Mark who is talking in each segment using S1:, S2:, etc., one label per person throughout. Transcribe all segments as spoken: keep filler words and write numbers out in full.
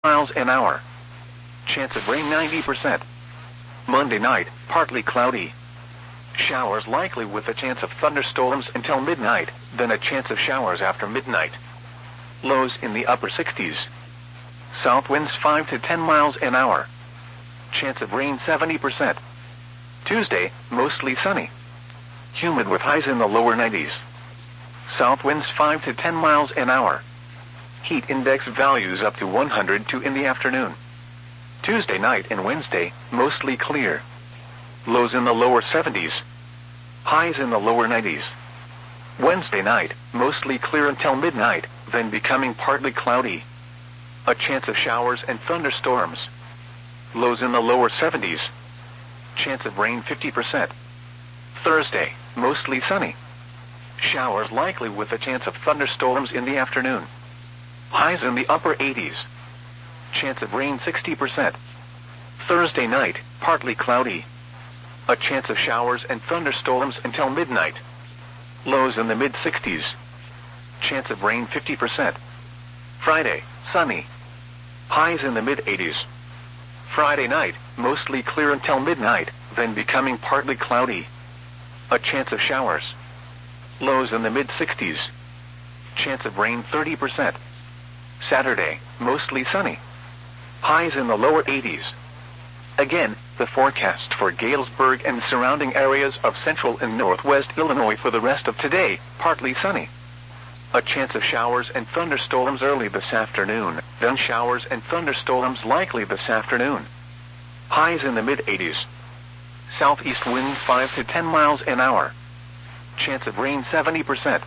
S1: miles an hour. Chance of rain ninety percent. Monday night, partly cloudy. Showers likely with a chance of thunderstorms until midnight, then a chance of showers after midnight. Lows in the upper sixties. South winds five to ten miles an hour. Chance of rain seventy percent. Tuesday, mostly sunny. Humid with highs in the lower nineties. South winds five to ten miles an hour. Heat index values up to one hundred two in the afternoon. Tuesday night and Wednesday, mostly clear. Lows in the lower seventies. Highs in the lower nineties. Wednesday night, mostly clear until midnight, then becoming partly cloudy. A chance of showers and thunderstorms. Lows in the lower seventies. Chance of rain fifty percent. Thursday, mostly sunny. Showers likely with a chance of thunderstorms in the afternoon. Highs in the upper eighties. Chance of rain sixty percent. Thursday night, partly cloudy. A chance of showers and thunderstorms until midnight. Lows in the mid-sixties. Chance of rain fifty percent. Friday, sunny. Highs in the mid-eighties. Friday night, mostly clear until midnight, then becoming partly cloudy. A chance of showers. Lows in the mid-sixties. Chance of rain thirty percent. Saturday, mostly sunny. Highs in the lower eighties. Again, the forecast for Galesburg and surrounding areas of central and northwest Illinois for the rest of today, partly sunny. A chance of showers and thunderstorms early this afternoon, then showers and thunderstorms likely this afternoon. Highs in the mid-eighties. Southeast wind five to ten miles an hour. Chance of rain seventy percent.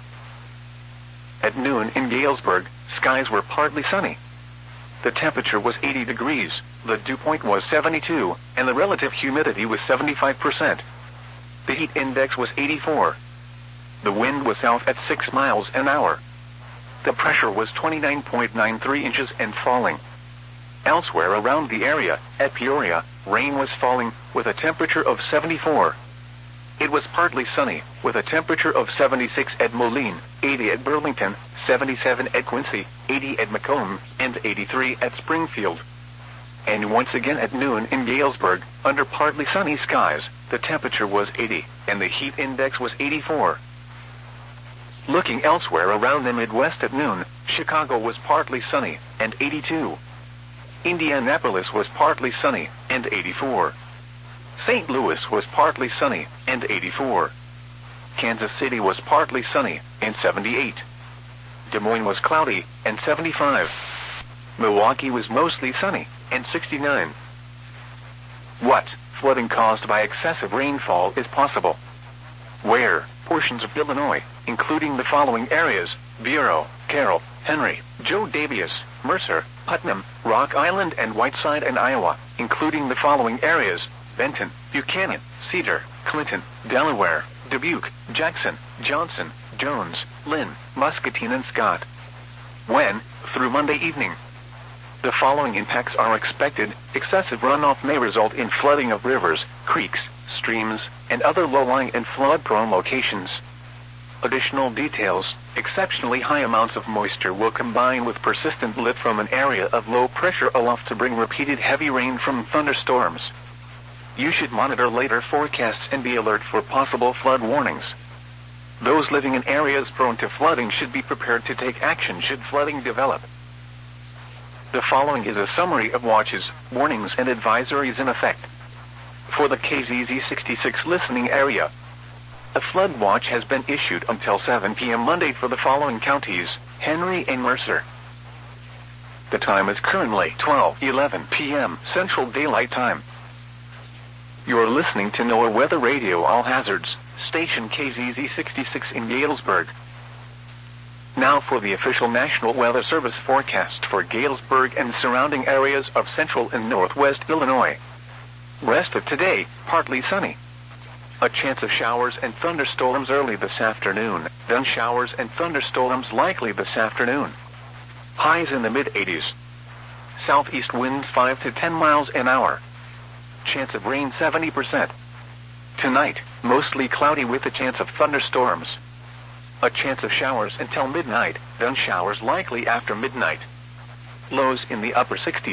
S1: At noon in Galesburg, skies were partly sunny. The temperature was eighty degrees, the dew point was seventy-two, and the relative humidity was seventy-five percent. The heat index was eighty-four. The wind was south at six miles an hour. The pressure was twenty-nine point nine three inches and falling. Elsewhere around the area, at Peoria, rain was falling, with a temperature of seventy-four. It was partly sunny, with a temperature of seventy-six at Moline, eighty at Burlington, seventy-seven at Quincy, eighty at Macomb, and eighty-three at Springfield. And once again at noon in Galesburg, under partly sunny skies, the temperature was eighty, and the heat index was eighty-four. Looking elsewhere around the Midwest at noon, Chicago was partly sunny, and eighty-two. Indianapolis was partly sunny, and eighty-four. Saint Louis was partly sunny, and eighty-four. Kansas City was partly sunny, and seventy-eight. Des Moines was cloudy, and seventy-five. Milwaukee was mostly sunny, and sixty-nine. What flooding caused by excessive rainfall is possible? Where portions of Illinois, including the following areas: Bureau, Carroll, Henry, Joe Daviess, Mercer, Putnam, Rock Island, and Whiteside, and Iowa, including the following areas: Benton, Buchanan, Cedar, Clinton, Delaware, Dubuque, Jackson, Johnson, Jones, Lynn, Muscatine, and Scott. When? Through Monday evening. The following impacts are expected. Excessive runoff may result in flooding of rivers, creeks, streams, and other low-lying and flood-prone locations. Additional details: exceptionally high amounts of moisture will combine with persistent lift from an area of low pressure aloft to bring repeated heavy rain from thunderstorms. You should monitor later forecasts and be alert for possible flood warnings. Those living in areas prone to flooding should be prepared to take action should flooding develop. The following is a summary of watches, warnings, and advisories in effect. For the K Z Z sixty-six listening area, a flood watch has been issued until seven p m Monday for the following counties: Henry and Mercer. The time is currently twelve eleven p m Central Daylight Time. You're listening to NOAA Weather Radio All Hazards, station K Z Z sixty-six in Galesburg. Now for the official National Weather Service forecast for Galesburg and surrounding areas of central and northwest Illinois. Rest of today, partly sunny. A chance of showers and thunderstorms early this afternoon, then showers and thunderstorms likely this afternoon. Highs in the mid-eighties. Southeast winds five to ten miles an hour. Chance of rain seventy percent. Tonight, mostly cloudy with a chance of thunderstorms. A chance of showers until midnight, then showers likely after midnight. Lows in the upper sixties.